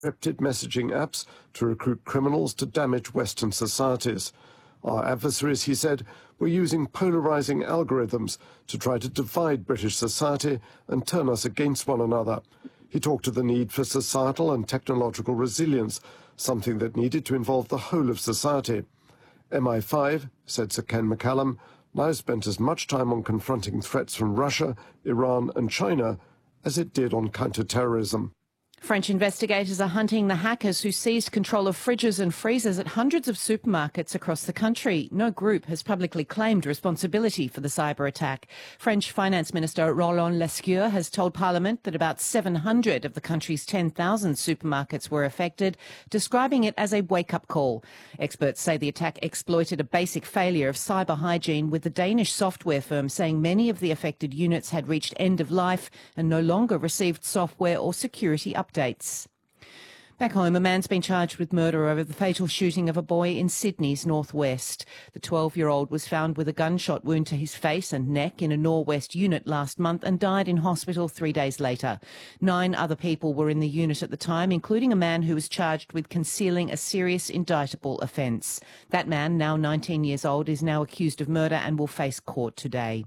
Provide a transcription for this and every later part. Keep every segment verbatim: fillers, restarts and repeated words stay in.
encrypted messaging apps to recruit criminals to damage Western societies. Our adversaries, he said, were using polarising algorithms to try to divide British society and turn us against one another. He talked of the need for societal and technological resilience, something that needed to involve the whole of society. M I five, said Sir Ken McCallum, now spent as much time on confronting threats from Russia, Iran and China as it did on counter-terrorism. French investigators are hunting the hackers who seized control of fridges and freezers at hundreds of supermarkets across the country. No group has publicly claimed responsibility for the cyber attack. French Finance Minister Roland Lescure has told Parliament that about seven hundred of the country's ten thousand supermarkets were affected, describing it as a wake-up call. Experts say the attack exploited a basic failure of cyber hygiene, with the Danish software firm saying many of the affected units had reached end of life and no longer received software or security updates. Updates. Back home, a man's been charged with murder over the fatal shooting of a boy in Sydney's northwest. The twelve-year-old was found with a gunshot wound to his face and neck in a Norwest unit last month and died in hospital three days later. Nine other people were in the unit at the time, including a man who was charged with concealing a serious indictable offence. That man, now nineteen years old, is now accused of murder and will face court today.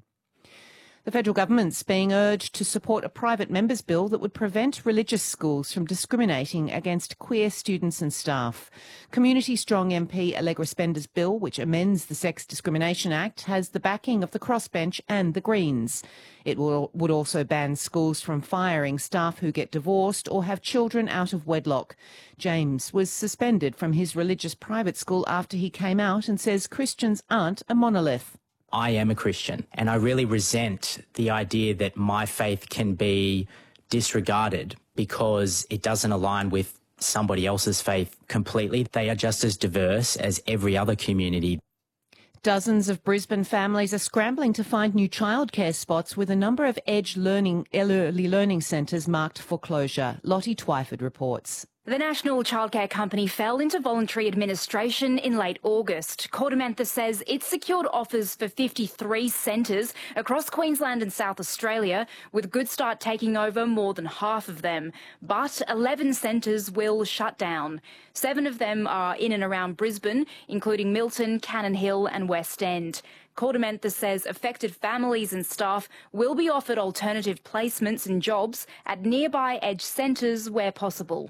The federal government's being urged to support a private members' bill that would prevent religious schools from discriminating against queer students and staff. Community Strong M P Allegra Spender's bill, which amends the Sex Discrimination Act, has the backing of the Crossbench and the Greens. It will, would also ban schools from firing staff who get divorced or have children out of wedlock. James was suspended from his religious private school after he came out and says Christians aren't a monolith. I am a Christian, and I really resent the idea that my faith can be disregarded because it doesn't align with somebody else's faith completely. They are just as diverse as every other community. Dozens of Brisbane families are scrambling to find new childcare spots, with a number of Edge learning, early learning centres marked for closure. Lottie Twyford reports. The National Childcare Company fell into voluntary administration in late August. Cordamantha says it secured offers for fifty-three centres across Queensland and South Australia, with Goodstart taking over more than half of them. But eleven centres will shut down. Seven of them are in and around Brisbane, including Milton, Cannon Hill and West End. Cordamantha says affected families and staff will be offered alternative placements and jobs at nearby Edge centres where possible.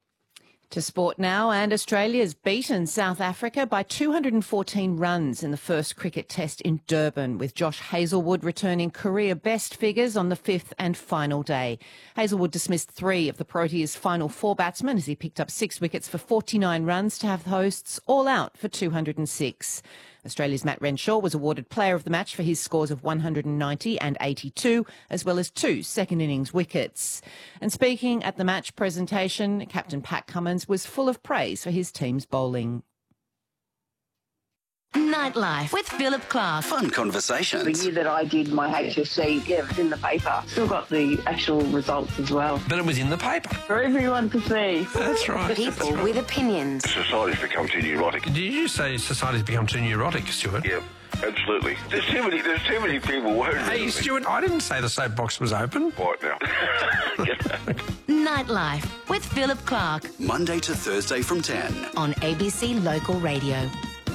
To sport now, and Australia's beaten South Africa by two hundred fourteen runs in the first cricket test in Durban, with Josh Hazlewood returning career best figures on the fifth and final day. Hazlewood dismissed three of the Proteas' final four batsmen as he picked up six wickets for forty-nine runs to have the hosts all out for two hundred six. Australia's Matt Renshaw was awarded player of the match for his scores of one hundred ninety and eighty-two, as well as two second innings wickets. And speaking at the match presentation, Captain Pat Cummins was full of praise for his team's bowling. Nightlife with Philip Clark. Fun conversations. The year that I did my H S C, yeah, it was in the paper. Still got the actual results as well. But it was in the paper. For everyone to see. That's right. People That's right. with opinions. Society's become too neurotic. Did you say society's become too neurotic, Stuart? Yeah, absolutely. There's too many, there's too many people worried. Hey, Stuart, I didn't say the soapbox was open. Right now. Nightlife with Philip Clark. Monday to Thursday from ten. On A B C Local Radio.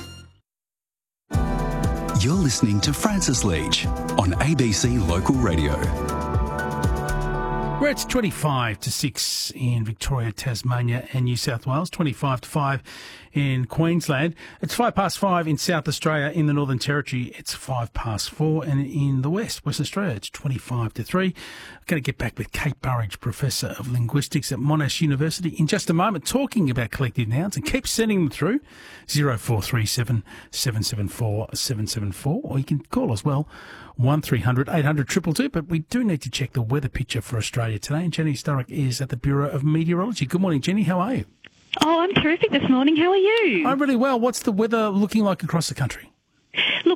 You're listening to Francis Leach on A B C Local Radio. Where it's twenty-five to six in Victoria, Tasmania and New South Wales, twenty-five to five in Queensland. It's five past five in South Australia. In the Northern Territory, it's five past four. And in the West, West Australia, it's twenty-five to three. I'm going to get back with Kate Burridge, Professor of Linguistics at Monash University, in just a moment, talking about collective nouns, and keep sending them through zero four three seven, seven seven four, seven seven four, or you can call as well, one three hundred, eight hundred, two two two. But we do need to check the weather picture for Australia today. And Jenny Sturrock is at the Bureau of Meteorology. Good morning, Jenny. How are you? Oh, I'm terrific this morning. How are you? I'm really well. What's the weather looking like across the country? Look,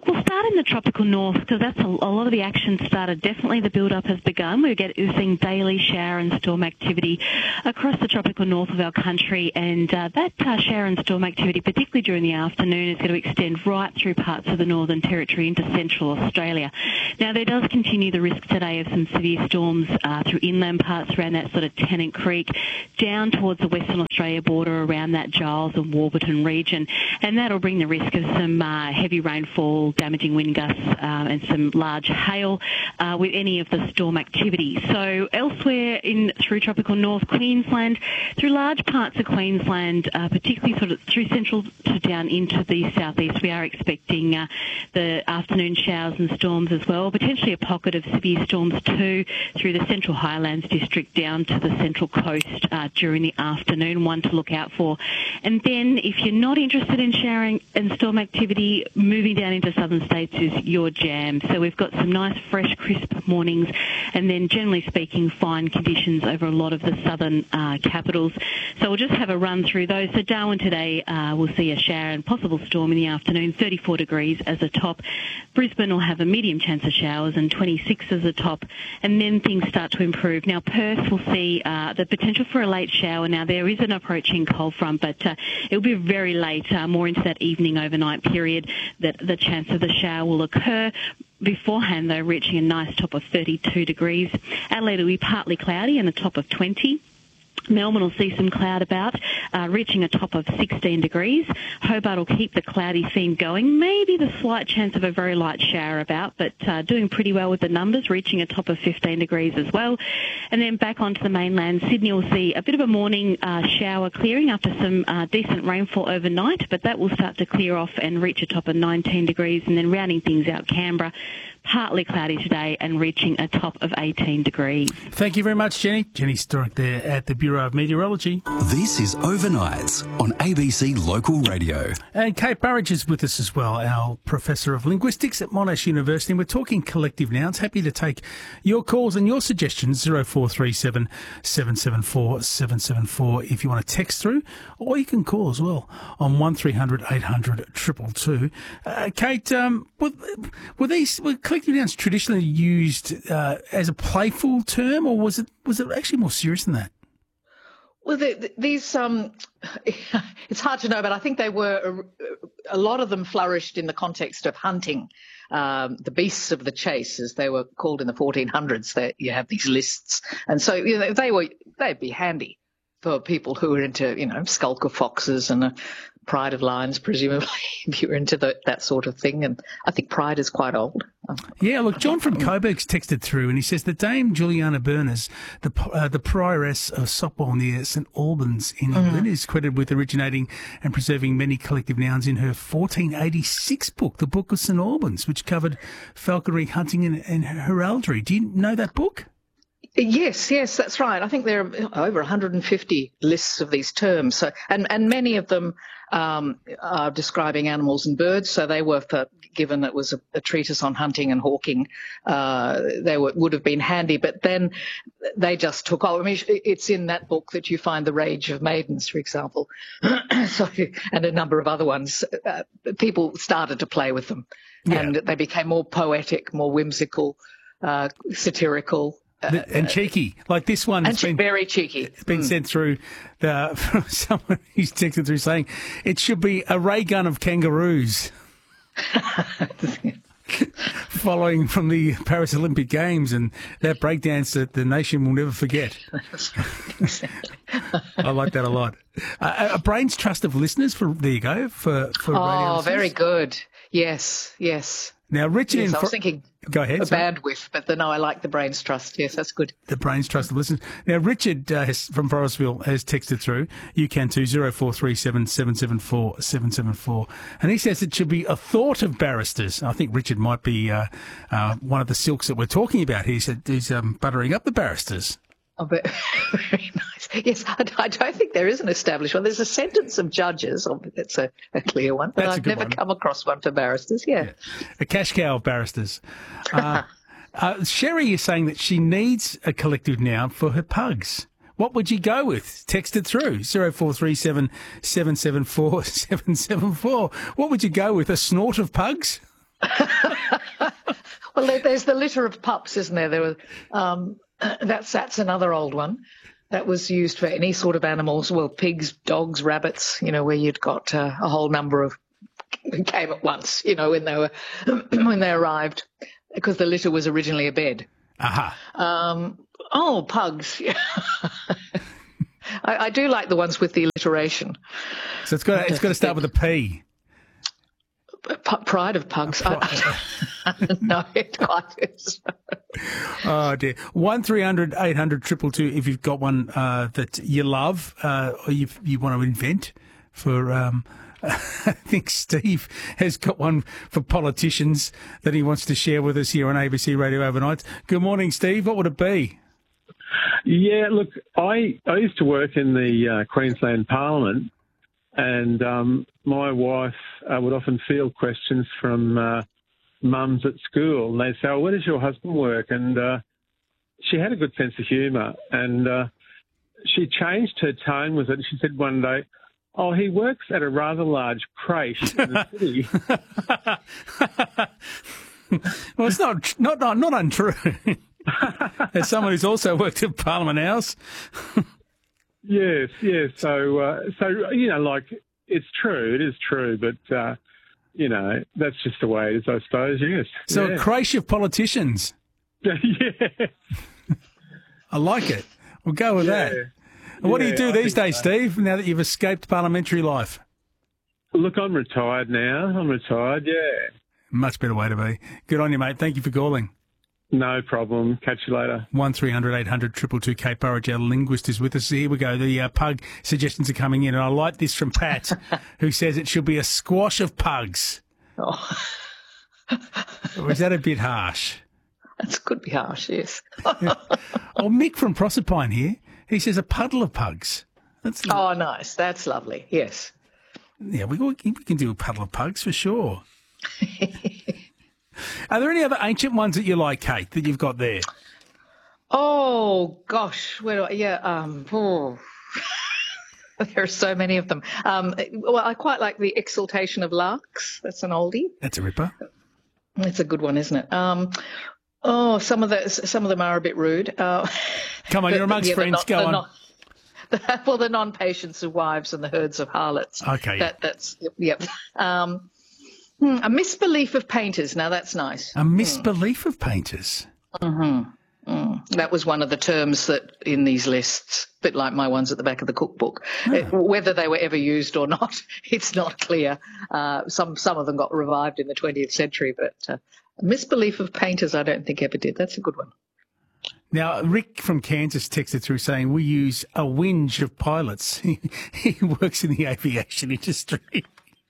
look, we'll start in the tropical north because that's a, a lot of the action started. Definitely the build-up has begun. We're, get, we're seeing daily shower and storm activity across the tropical north of our country, and uh, that uh, shower and storm activity, particularly during the afternoon, is going to extend right through parts of the Northern Territory into central Australia. Now, there does continue the risk today of some severe storms uh, through inland parts around that sort of Tennant Creek, down towards the Western Australia border around that Giles and Warburton region, and that'll bring the risk of some uh, heavy rainfall, damaging wind gusts, uh, and some large hail uh, with any of the storm activity. So elsewhere in through tropical North Queensland, through large parts of Queensland, uh, particularly sort of through central to down into the southeast, we are expecting uh, the afternoon showers and storms as well, potentially a pocket of severe storms too through the Central Highlands district down to the Central Coast uh, during the afternoon, one to look out for. And then if you're not interested in showering and storm activity, moving down into southern states is your jam. So we've got some nice, fresh, crisp mornings, and then generally speaking, fine conditions over a lot of the southern uh, capitals. So we'll just have a run through those. So Darwin today uh, will see a shower and possible storm in the afternoon, thirty-four degrees as a top. Brisbane will have a medium chance of showers and twenty-six as a top, and then things start to improve. Now Perth will see uh, the potential for a late shower. Now there is an approaching cold front, but uh, it'll be very late, uh, more into that evening overnight period that the chance of the shower will occur. Beforehand, though, reaching a nice top of thirty-two degrees. Adelaide will be partly cloudy and a top of twenty. Melbourne will see some cloud about, uh, reaching a top of sixteen degrees. Hobart will keep the cloudy theme going. Maybe the slight chance of a very light shower about, but uh, doing pretty well with the numbers, reaching a top of fifteen degrees as well. And then back onto the mainland, Sydney will see a bit of a morning uh, shower clearing after some uh, decent rainfall overnight, but that will start to clear off and reach a top of nineteen degrees. And then rounding things out, Canberra, partly cloudy today and reaching a top of eighteen degrees. Thank you very much, Jenny. Jenny Sturrock there at the Bureau of Meteorology. This is Overnights on A B C Local Radio. And Kate Burridge is with us as well, our Professor of Linguistics at Monash University. And we're talking collective nouns. Happy to take your calls and your suggestions, zero four three seven, seven seven four, seven seven four if you want to text through, or you can call as well on one three hundred, eight hundred, two two two. Uh, Kate, um, were, were these... Were collective nouns traditionally used uh, as a playful term, or was it was it actually more serious than that? Well, the, the, these um, it's hard to know, but I think they were a, a lot of them flourished in the context of hunting. Um, the beasts of the chase, as they were called in the fourteen hundreds. That you have these lists, and so you know they were they'd be handy for people who were into you know skulker foxes and a pride of lions, presumably, if you're into the, that sort of thing. And I think pride is quite old. Yeah, look, John from Coburg's texted through and he says that Dame Juliana Berners, the uh, the prioress of Sopwell near St Albans in England, mm. is credited with originating and preserving many collective nouns in her fourteen eighty-six book, the Book of St Albans, which covered falconry, hunting and, and heraldry. Do you know that book? Yes, yes, that's right. I think there are over one hundred fifty lists of these terms, so, and, and many of them um, are describing animals and birds, so they were, for, given it was a, a treatise on hunting and hawking, uh, they were, would have been handy, but then they just took off. I mean, it's in that book that you find The Rage of Maidens, for example, so, and a number of other ones. Uh, people started to play with them, yeah. and they became more poetic, more whimsical, uh, satirical. Uh, and cheeky, like this one. And been, very cheeky. It's been mm. sent through the, from someone who's texted through saying it should be a ray gun of kangaroos. Following from the Paris Olympic Games and that breakdance that the nation will never forget. I like that a lot. Uh, a brain's trust of listeners, for there you go, for, for oh, radio Oh, very good. Yes, yes. Now, Richard... Yes, in I was fr- thinking Go ahead. a sorry. bandwidth, but the, no, I like the brain's trust. Yes, that's good. The brain's trust of listeners. Now, Richard uh, has, from Forestville has texted through. You can too, zero four three seven, seven seven four, seven seven four. And he says it should be a thought of barristers. I think Richard might be uh, uh, one of the silks that we're talking about. He said he's um, buttering up the barristers. Oh, but very nice. Yes, I, I don't think there is an established one. There's a sentence of judges. Oh, that's a, a clear one. But That's a I've good never one. come across one for barristers. Yeah. yeah. A cash cow of barristers. Uh, uh, Sherry is saying that she needs a collective noun for her pugs. What would you go with? Text it through, zero four three seven, seven seven four, seven seven four. What would you go with? A snort of pugs? Well, there, there's the litter of pups, isn't there? There were um, that's that's another old one that was used for any sort of animals. Well, pigs, dogs, rabbits. You know, where you'd got uh, a whole number of came at once. You know, when they were when they arrived, because the litter was originally a bed. Aha. Um, oh, pugs. I, I do like the ones with the alliteration. So it's got to, it's got to start with a P. P- pride of pugs. I, no, it quite is. Oh dear. One three hundred eight hundred triple two. If you've got one uh, that you love uh, or you you want to invent for. Um, I think Steve has got one for politicians that he wants to share with us here on A B C Radio Overnight. Good morning, Steve. What would it be? Yeah, look, I, I used to work in the uh, Queensland Parliament, and um, my wife uh, would often field questions from uh, mums at school, and they'd say, oh, where does your husband work? And uh, she had a good sense of humour, and uh, she changed her tone with it. She said one day, oh, he works at a rather large creche in the city. Well, it's not, not, not, not untrue. As someone who's also worked at Parliament House. Yes, yes. So, uh, so you know, like, it's true. It is true. But, uh, you know, that's just the way it is, I suppose, yes. So yeah. A creche of politicians. Yeah. I like it. We'll go with yeah. that. And what yeah, do you do I these days, so. Steve, now that you've escaped parliamentary life? Look, I'm retired now. I'm retired, yeah. Much better way to be. Good on you, mate. Thank you for calling. No problem. Catch you later. One three hundred eight hundred triple two. Kate Burridge, our linguist, is with us. Here we go. The uh, pug suggestions are coming in, and I like this from Pat, who says it should be a squash of pugs. Oh. Or is that a bit harsh? That could be harsh, yes. Oh, Mick from Proserpine here. He says a puddle of pugs. That's oh, nice. That's lovely. Yes. Yeah, we, we can do a puddle of pugs for sure. Are there any other ancient ones that you like, Kate, that you've got there? Oh, gosh. Where do I, yeah. Um, oh. There are so many of them. Um, well, I quite like the exaltation of larks. That's an oldie. That's a ripper. It's a good one, isn't it? Um, oh, some of the some of them are a bit rude. Uh, Come on, the, you're amongst yeah, friends. Not, Go on. Not, the, well, the non-patience of wives and the herds of harlots. Okay. That, that's, yep. Um, hmm, a misbelief of painters. Now, that's nice. A misbelief mm. of painters? Mm-hmm. Mm. That was one of the terms that in these lists, a bit like my ones at the back of the cookbook. Oh. It, whether they were ever used or not, it's not clear. Uh, some some of them got revived in the twentieth century, but uh, a misbelief of painters I don't think ever did. That's a good one. Now, Rick from Kansas texted through saying we use a whinge of pilots. He, he works in the aviation industry.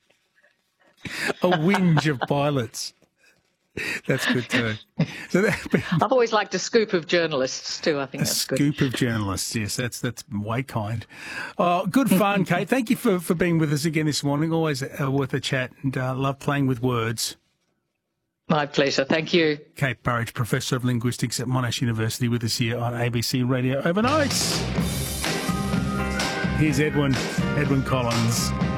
A whinge of pilots. That's good too. So that, I've always liked a scoop of journalists too. I think a that's scoop good. of journalists. Yes, that's that's way kind. Oh, good fun, Kate. Thank you for, for being with us again this morning. Always uh, worth a chat, and uh, love playing with words. My pleasure. Thank you. Kate Burridge, Professor of Linguistics at Monash University, with us here on A B C Radio Overnight. Here's Edwin, Edwin Collins.